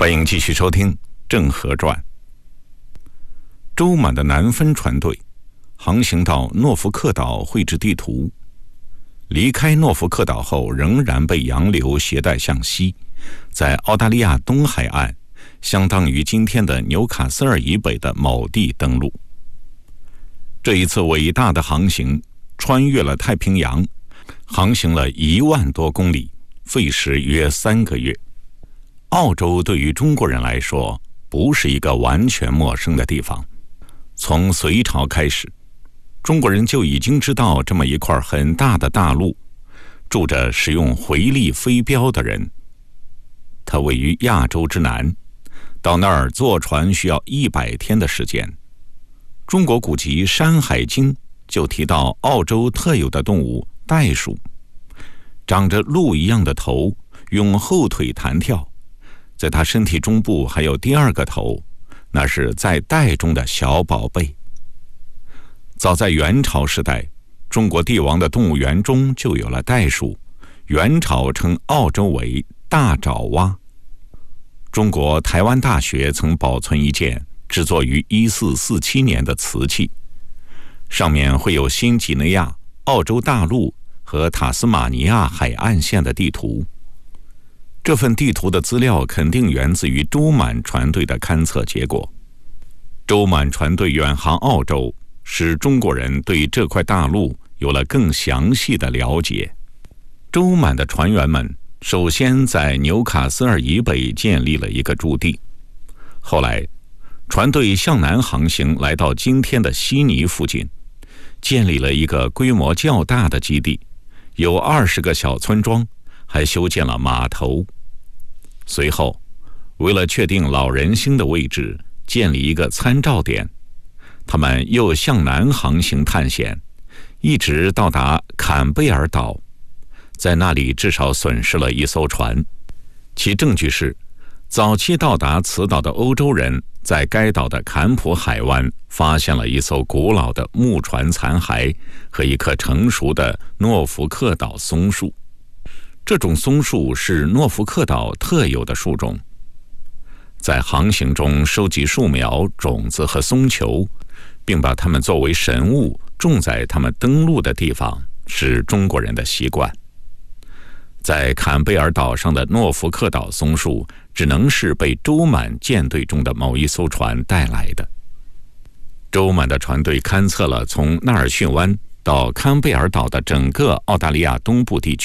欢迎继续收听《郑和传》。周满的南分船队航行到诺福克岛，绘制地图。离开诺福克岛后，仍然被洋流携带向西，在澳大利亚东海岸，相当于今天的纽卡斯尔以北的某地登陆。这一次伟大的航行穿越了太平洋，航行了1万多公里，费时约3个月。澳洲对于中国人来说不是一个完全陌生的地方。从隋朝开始，中国人就已经知道这么一块很大的大陆住着使用回力飞镖的人。它位于亚洲之南，到那儿坐船需要100天的时间。中国古籍《山海经》就提到澳洲特有的动物袋鼠，长着鹿一样的头，用后腿弹跳，在它身体中部还有第2个头，那是在袋中的小宝贝。早在元朝时代，中国帝王的动物园中就有了袋鼠，元朝称澳洲为大爪哇。中国台湾大学曾保存一件制作于1447年的瓷器，上面会有新几内亚、澳洲大陆和塔斯马尼亚海岸线的地图。这份地图的资料肯定源自于周满船队的勘测结果。周满船队远航澳洲，使中国人对这块大陆有了更详细的了解。周满的船员们首先在纽卡斯尔以北建立了一个驻地，后来船队向南航行，来到今天的悉尼附近，建立了一个规模较大的基地，有20个小村庄，还修建了码头。随后，为了确定老人星的位置，建立一个参照点，他们又向南航行探险，一直到达坎贝尔岛，在那里至少损失了1艘船。其证据是，早期到达此岛的欧洲人在该岛的坎普海湾发现了一艘古老的木船残骸和一棵成熟的诺福克岛松树。这种松树是诺福克岛特有的树种。在航行中收集树苗、种子和松球，并把它们作为神物种在他们登陆的地方，是中国人的习惯。在坎贝尔岛上的诺福克岛松树只能是被周满舰队中的某一艘船带来的。周满的船队勘测了从纳尔逊湾到坎贝尔岛的整个澳大利亚东部地区，